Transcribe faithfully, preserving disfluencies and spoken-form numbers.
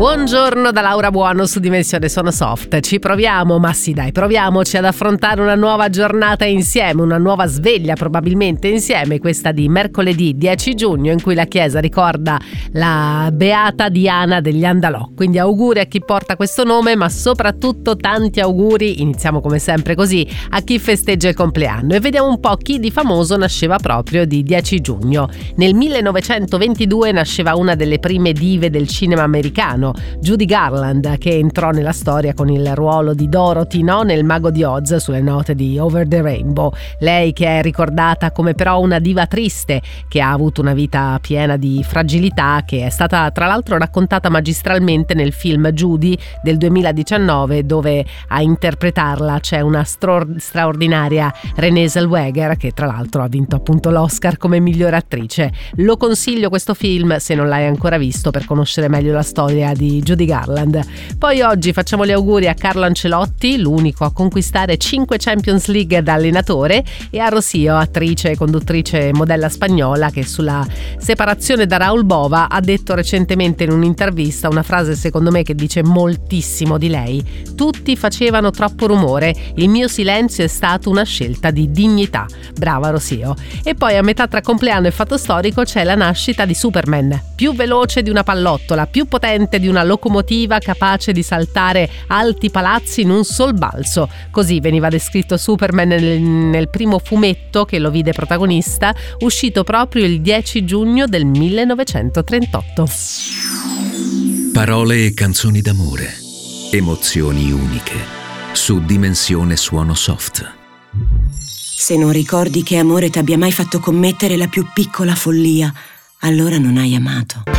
Buongiorno da Laura Buono su Dimensione Suono Soft. Ci proviamo, ma sì dai, proviamoci ad affrontare una nuova giornata insieme, una nuova sveglia probabilmente insieme, questa di mercoledì dieci giugno, in cui la Chiesa ricorda la beata Diana degli Andalò. Quindi auguri a chi porta questo nome, ma soprattutto tanti auguri, iniziamo come sempre così, a chi festeggia il compleanno. E vediamo un po' chi di famoso nasceva proprio di dieci giugno. Nel millenovecentoventidue nasceva una delle prime dive del cinema americano, Judy Garland, che entrò nella storia con il ruolo di Dorothy, no? Nel Mago di Oz, sulle note di Over the Rainbow. Lei che è ricordata come però una diva triste, che ha avuto una vita piena di fragilità, che è stata tra l'altro raccontata magistralmente nel film Judy del duemiladiciannove, dove a interpretarla c'è una stro- straordinaria Renée Zellweger, che tra l'altro ha vinto appunto l'Oscar come migliore attrice. Lo consiglio questo film se non l'hai ancora visto, per conoscere meglio la storia di Judy Garland. Poi oggi facciamo gli auguri a Carlo Ancelotti, l'unico a conquistare cinque Champions League da allenatore, e a Rocío, attrice e conduttrice modella spagnola, che sulla separazione da Raúl Bova ha detto recentemente in un'intervista una frase secondo me che dice moltissimo di lei: tutti facevano troppo rumore, il mio silenzio è stato una scelta di dignità. Brava Rocío. E poi a metà tra compleanno e fatto storico c'è la nascita di Superman, più veloce di una pallottola, più potente di una locomotiva, capace di saltare alti palazzi in un sol balzo. Così veniva descritto Superman nel, nel primo fumetto che lo vide protagonista, uscito proprio il dieci giugno del millenovecentotrentotto. Parole e canzoni d'amore, emozioni uniche, su Dimensione Suono Soft. Se non ricordi che amore t'abbia mai fatto commettere la più piccola follia, allora non hai amato.